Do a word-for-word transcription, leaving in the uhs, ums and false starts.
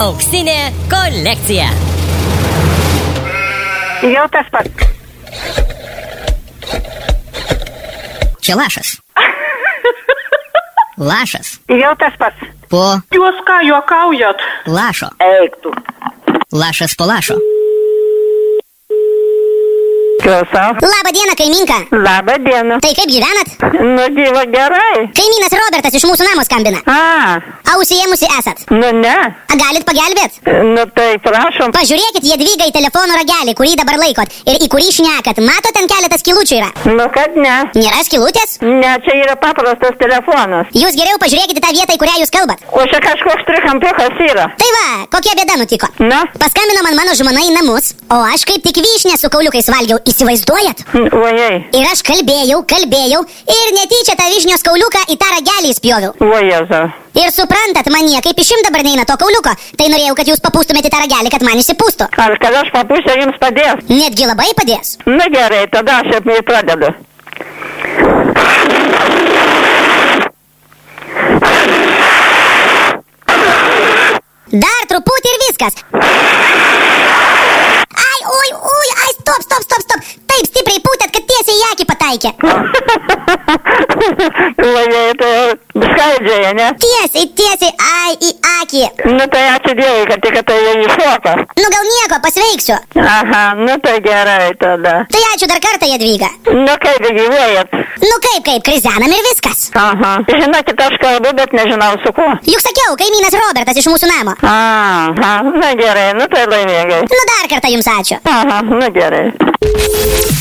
Auksinė kolekcija. Jau tas pats. Čia lašas. Lašas. Jau tas pats. Po Jūs ką juokaujat? lašo. Eik tu. Lašas po lašo. Klausau. Labą dieną, kaiminka. Labą dieną. Tai kaip gyvenat? Nu, gyva gerai. Kaimynas Robertas iš mūsų namo skambina. A, Ausijėmusi esat. nu ne. A, galit pagelbėt? Nu tai prašom. Pažiūrėkit Jadvyga į telefono ragelį, kurį dabar laikot ir į kurį šnekat. Matot, ten keletas skilučių yra. Nu kad ne. Nėra skilutės? Ne, čia yra paprastas telefonas. Jūs geriau pažiūrėkit į tą vietą, į kurią jūs kalbat. O čia kažkoks trikampiukas yra. Tai va, kokia bėda nutiko. Na, Paskambino man mano žmona į namus, o aš kaip tik vyšnę su kauliukais valgiau, įsivaizduojat? ojei. Ir aš kalbėjau, kalbėjau ir netyčia tą vyšnios kauliuką į tą ragelį įspjoviau. Ojeza. Ir suprantat, man niekaip išimt dabar neina to kauliuko, tai norėjau, kad jūs papūstumėte tą ragelį, kad man įsipūstų. Ar kad aš papūsiu jums padės? Netgi labai padės. Na gerai, tada aš jau pradedu. Dar truputį ir viskas. Ai, oi, oi, ai, stop, stop, stop, stop. Taip stipriai pūtėt, kad tiesiai į akį pataikė. Ojei, tai skaidžiai, ne? Tiesiai, tiesiai, ai, į akį. Nu tai ačiū Dievui, kad tik tai jau iššoka. Nu gal nieko, pasveiksiu. Aha, nu tai gerai tada. Tai ačiū dar kartą, Jadvyga. Nu kaip gyvuojat? Nu kaip, kaip, krizenam ir viskas. Aha. Žinokit, aš kalbu, bet nežinau su kuo. Juk sakiau, kaimynas Robertas iš mūsų namo. Aha, na gerai, nu tai laimingai. Nu dar kartą jums ačiū. Aha, nu gerai.